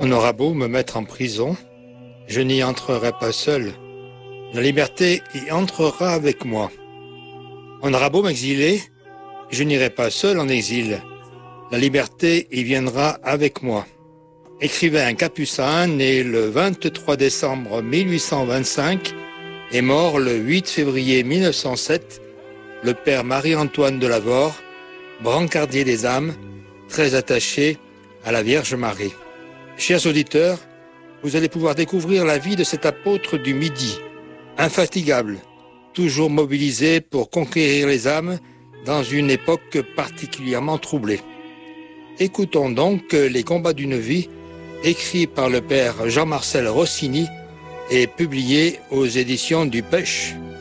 On aura beau me mettre en prison, je n'y entrerai pas seul. La liberté y entrera avec moi. On aura beau m'exiler, je n'irai pas seul en exil. La liberté y viendra avec moi. Écrivait un capucin né le 23 décembre 1825 et mort le 8 février 1907, le père Marie-Antoine de Lavore, brancardier des âmes, très attaché à la Vierge Marie. Chers auditeurs, vous allez pouvoir découvrir la vie de cet apôtre du Midi, infatigable, toujours mobilisé pour conquérir les âmes dans une époque particulièrement troublée. Écoutons donc Les combats d'une vie, écrit par le père Jean-Marcel Rossini et publié aux éditions du Pêche.